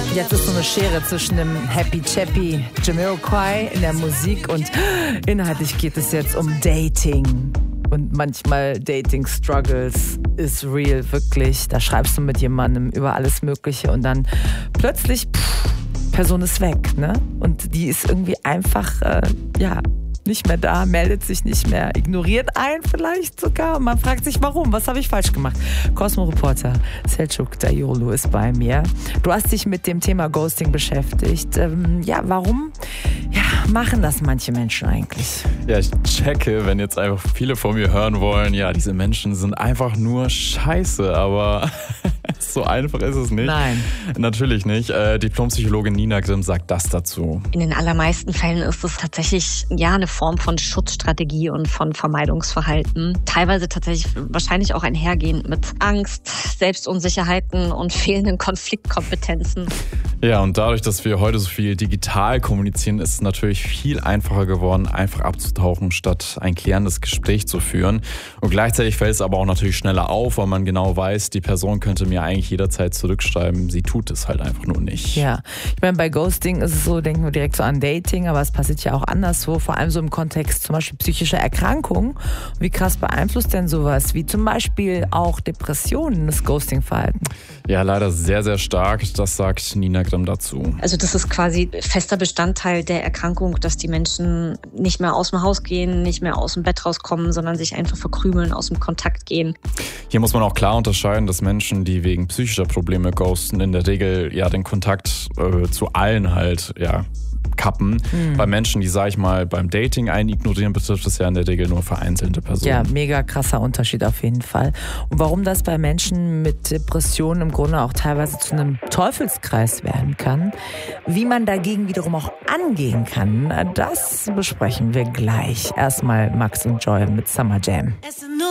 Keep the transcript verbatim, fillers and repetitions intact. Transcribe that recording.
Jetzt ist so eine Schere zwischen dem Happy Chappy Jamiroquai in der Musik und inhaltlich geht es jetzt um Dating. Und manchmal Dating-Struggles is real, wirklich. Da schreibst du mit jemandem über alles Mögliche und dann plötzlich, pff, Person ist weg, ne? Und die ist irgendwie einfach, äh, ja, nicht mehr da, meldet sich nicht mehr, ignoriert einen vielleicht sogar. Und man fragt sich, warum? Was habe ich falsch gemacht? Cosmo-Reporter Selçuk Dayolu ist bei mir. Du hast dich mit dem Thema Ghosting beschäftigt. Ähm, ja, warum ja, machen das manche Menschen eigentlich? Ja, ich checke, wenn jetzt einfach viele von mir hören wollen, ja, diese Menschen sind einfach nur scheiße, aber so einfach ist es nicht. Nein. Natürlich nicht. Äh, Diplompsychologin Nina Grimm sagt das dazu. In den allermeisten Fällen ist es tatsächlich ja eine Form von Schutzstrategie und von Vermeidungsverhalten. Teilweise tatsächlich wahrscheinlich auch einhergehend mit Angst, Selbstunsicherheiten und fehlenden Konfliktkompetenzen. Ja, und dadurch, dass wir heute so viel digital kommunizieren, ist es natürlich viel einfacher geworden, einfach abzutauchen, statt ein klärendes Gespräch zu führen. Und gleichzeitig fällt es aber auch natürlich schneller auf, weil man genau weiß, die Person könnte mir eigentlich jederzeit zurückschreiben. Sie tut es halt einfach nur nicht. Ja, ich meine, bei Ghosting ist es so, denken wir direkt so an Dating, aber es passiert ja auch anderswo, vor allem so im Kontext zum Beispiel psychischer Erkrankungen. Wie krass beeinflusst denn sowas, wie zum Beispiel auch Depressionen, das Ghosting-Verhalten? Ja, leider sehr, sehr stark. Das sagt Nina Grimm dazu. Also das ist quasi fester Bestandteil der Erkrankung, dass die Menschen nicht mehr aus dem Haus gehen, nicht mehr aus dem Bett rauskommen, sondern sich einfach verkrümeln, aus dem Kontakt gehen. Hier muss man auch klar unterscheiden, dass Menschen, die wegen psychischer Probleme ghosten, in der Regel ja den Kontakt äh, zu allen halt ja kappen. Mhm. Bei Menschen, die, sag ich mal, beim Dating einen ignorieren, betrifft es ja in der Regel nur vereinzelte Personen. Ja, mega krasser Unterschied auf jeden Fall. Und warum das bei Menschen mit Depressionen im Grunde auch teilweise zu einem Teufelskreis werden kann, wie man dagegen wiederum auch angehen kann, das besprechen wir gleich. Erstmal Max und Joy mit Summer Jam.